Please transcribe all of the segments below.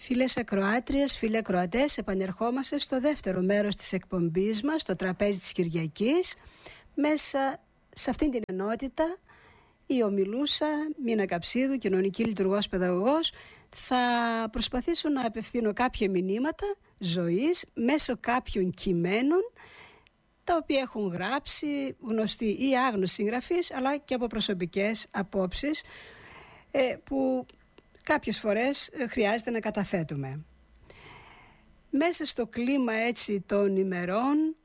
Φίλες ακροάτριες, φίλοι ακροατές, επανερχόμαστε στο δεύτερο μέρος της εκπομπής μας, το τραπέζι της Κυριακής. Μέσα σε αυτήν την ενότητα η ομιλούσα Μίνα Καψίδου, κοινωνική λειτουργός παιδαγωγός, θα προσπαθήσω να απευθύνω κάποια μηνύματα ζωής μέσω κάποιων κειμένων, τα οποία έχουν γράψει γνωστοί ή άγνωστοι συγγραφείς, αλλά και από προσωπικές απόψεις που κάποιες φορές χρειάζεται να καταθέτουμε. Μέσα στο κλίμα έτσι των ημερών,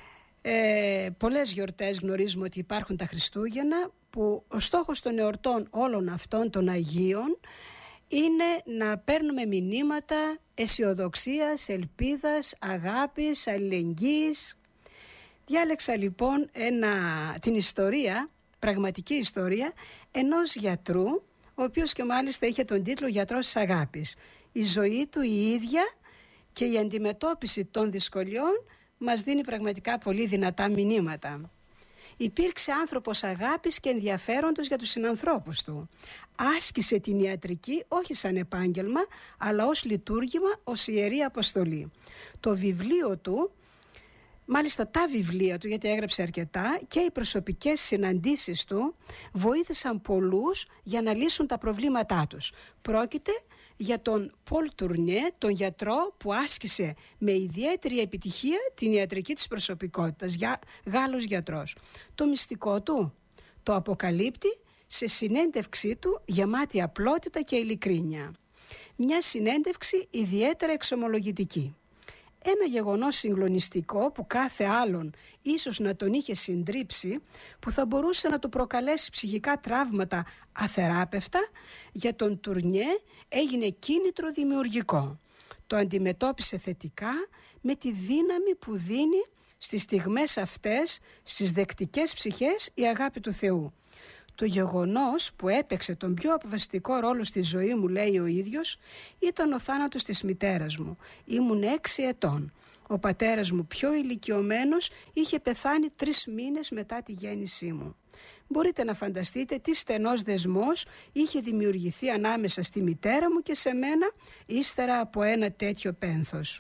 πολλές γιορτές γνωρίζουμε ότι υπάρχουν τα Χριστούγεννα, που ο στόχος των εορτών όλων αυτών των Αγίων είναι να παίρνουμε μηνύματα αισιοδοξίας, ελπίδας, αγάπης, αλληλεγγύης. Διάλεξα λοιπόν την ιστορία, πραγματική ιστορία, ενός γιατρού, ο οποίος και μάλιστα είχε τον τίτλο «Γιατρός της Αγάπης». Η ζωή του η ίδια και η αντιμετώπιση των δυσκολιών μας δίνει πραγματικά πολύ δυνατά μηνύματα. Υπήρξε άνθρωπος αγάπης και ενδιαφέροντος για τους συνανθρώπους του. Άσκησε την ιατρική όχι σαν επάγγελμα, αλλά ως λειτουργήμα, ως ιερή αποστολή. Το βιβλίο του, μάλιστα τα βιβλία του, γιατί έγραψε αρκετά, και οι προσωπικές συναντήσεις του βοήθησαν πολλούς για να λύσουν τα προβλήματά τους. Πρόκειται για τον Πολ Τουρνιέ, τον γιατρό που άσκησε με ιδιαίτερη επιτυχία την ιατρική της προσωπικότητας, Γάλλος γιατρός. Το μυστικό του το αποκαλύπτει σε συνέντευξή του γεμάτη απλότητα και ειλικρίνεια. Μια συνέντευξη ιδιαίτερα εξομολογητική. Ένα γεγονός συγκλονιστικό που κάθε άλλον ίσως να τον είχε συντρίψει, που θα μπορούσε να του προκαλέσει ψυχικά τραύματα αθεράπευτα, για τον Τουρνιέ έγινε κίνητρο δημιουργικό. Το αντιμετώπισε θετικά με τη δύναμη που δίνει στις στιγμές αυτές, στις δεκτικές ψυχές, η αγάπη του Θεού. Το γεγονός που έπαιξε τον πιο αποφασιστικό ρόλο στη ζωή μου, λέει ο ίδιος, ήταν ο θάνατος της μητέρας μου. Ήμουν 6 ετών. Ο πατέρας μου, πιο ηλικιωμένος, είχε πεθάνει 3 μήνες μετά τη γέννησή μου. Μπορείτε να φανταστείτε τι στενός δεσμός είχε δημιουργηθεί ανάμεσα στη μητέρα μου και σε μένα, ύστερα από ένα τέτοιο πένθος.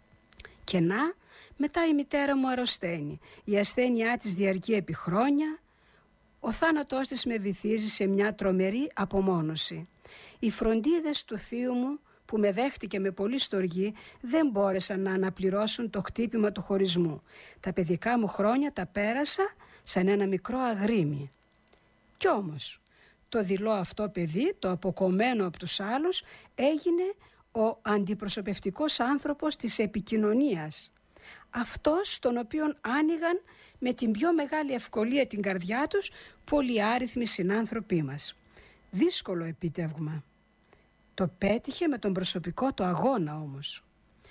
Και να, μετά η μητέρα μου αρρωσταίνει. Η ασθένειά της διαρκεί επί χρόνια. Ο θάνατός της με βυθίζει σε μια τρομερή απομόνωση. Οι φροντίδες του θείου μου, που με δέχτηκε με πολύ στοργή, δεν μπόρεσαν να αναπληρώσουν το χτύπημα του χωρισμού. Τα παιδικά μου χρόνια τα πέρασα σαν ένα μικρό αγρίμι. Κι όμως, το δειλό αυτό παιδί, το αποκομμένο από τους άλλους, έγινε ο αντιπροσωπευτικός άνθρωπος της επικοινωνίας. Αυτός τον οποίον άνοιγαν με την πιο μεγάλη ευκολία την καρδιά τους πολυάριθμοι συνάνθρωποι μας. Δύσκολο επίτευγμα. Το πέτυχε με τον προσωπικό του αγώνα όμως.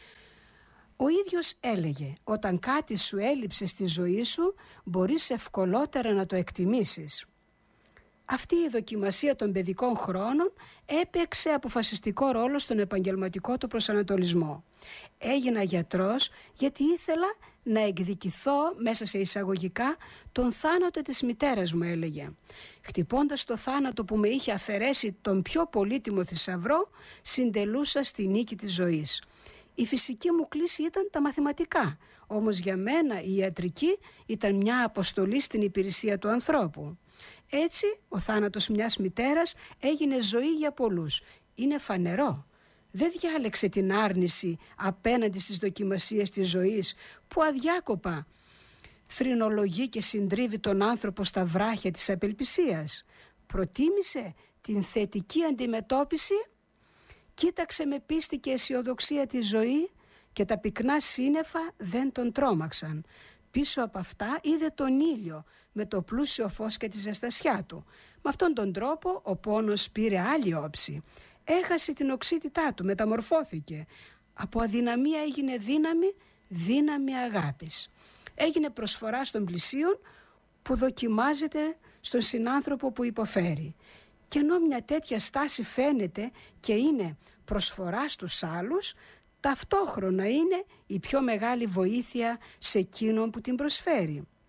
Ο ίδιος έλεγε, όταν κάτι σου έλειψε στη ζωή σου, μπορείς ευκολότερα να το εκτιμήσεις. Αυτή η δοκιμασία των παιδικών χρόνων έπαιξε αποφασιστικό ρόλο στον επαγγελματικό του προσανατολισμό. Έγινα γιατρός γιατί ήθελα να εκδικηθώ, μέσα σε εισαγωγικά, τον θάνατο της μητέρας μου, έλεγε. Χτυπώντας το θάνατο που με είχε αφαιρέσει τον πιο πολύτιμο θησαυρό, συντελούσα στη νίκη της ζωής. Η φυσική μου κλίση ήταν τα μαθηματικά, όμως για μένα η ιατρική ήταν μια αποστολή στην υπηρεσία του ανθρώπου. Έτσι, ο θάνατος μιας μητέρας έγινε ζωή για πολλούς. Είναι φανερό. Δεν διάλεξε την άρνηση απέναντι στις δοκιμασίες της ζωής, που αδιάκοπα θρηνολογεί και συντρίβει τον άνθρωπο στα βράχια της απελπισίας. Προτίμησε την θετική αντιμετώπιση, κοίταξε με πίστη και αισιοδοξία τη ζωή, και τα πυκνά σύννεφα δεν τον τρόμαξαν. Πίσω από αυτά είδε τον ήλιο με το πλούσιο φως και τη ζεστασιά του. Με αυτόν τον τρόπο ο πόνος πήρε άλλη όψη. Έχασε την οξύτητά του, μεταμορφώθηκε. Από αδυναμία έγινε δύναμη, δύναμη αγάπης. Έγινε προσφορά στον πλησίον που δοκιμάζεται στον συνάνθρωπο που υποφέρει. Και ενώ μια τέτοια στάση φαίνεται και είναι προσφορά στους άλλους, ταυτόχρονα είναι η πιο μεγάλη βοήθεια σε εκείνον που την προσφέρει.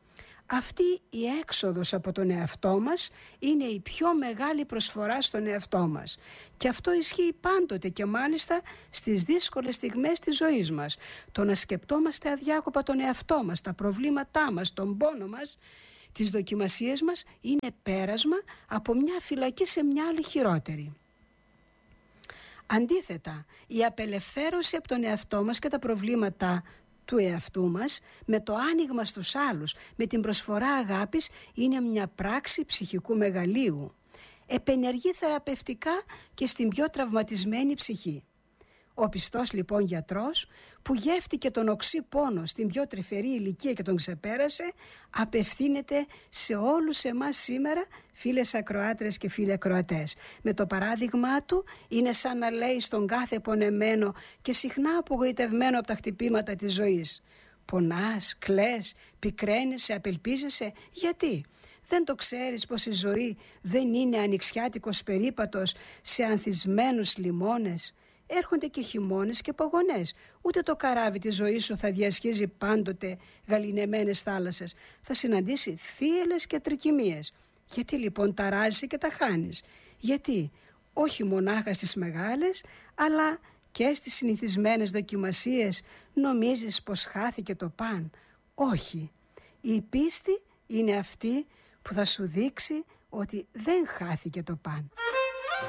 Αυτή η έξοδος από τον εαυτό μας είναι η πιο μεγάλη προσφορά στον εαυτό μας. Και αυτό ισχύει πάντοτε και μάλιστα στις δύσκολες στιγμές της ζωής μας. Το να σκεπτόμαστε αδιάκοπα τον εαυτό μας, τα προβλήματά μας, τον πόνο μας, τις δοκιμασίες μας, είναι πέρασμα από μια φυλακή σε μια άλλη χειρότερη. Αντίθετα, η απελευθέρωση από τον εαυτό μας και τα προβλήματα του εαυτού μας, με το άνοιγμα στους άλλους, με την προσφορά αγάπης, είναι μια πράξη ψυχικού μεγαλείου. Επενεργεί θεραπευτικά και στην πιο τραυματισμένη ψυχή. Ο πιστός λοιπόν γιατρός, που γεύτηκε τον οξύ πόνο στην πιο τρυφερή ηλικία και τον ξεπέρασε, απευθύνεται σε όλους εμάς σήμερα, φίλες ακροάτρες και φίλοι ακροατές. Με το παράδειγμά του είναι σαν να λέει στον κάθε πονεμένο και συχνά απογοητευμένο από τα χτυπήματα της ζωής: πονάς, κλαις, πικραίνεσαι, απελπίζεσαι, γιατί? Δεν το ξέρεις πως η ζωή δεν είναι ανοιξιάτικος περίπατος σε ανθισμένους λιμώνες? Έρχονται και χειμώνες και παγωνές. Ούτε το καράβι της ζωής σου θα διασχίζει πάντοτε γαληνεμένες θάλασσες. Θα συναντήσει θύελλες και τρικυμίες. Γιατί λοιπόν ταράζεσαι και τα χάνεις? Γιατί όχι μονάχα στις μεγάλες, αλλά και στις συνηθισμένες δοκιμασίες νομίζεις πως χάθηκε το παν? Όχι. Η πίστη είναι αυτή που θα σου δείξει ότι δεν χάθηκε το παν.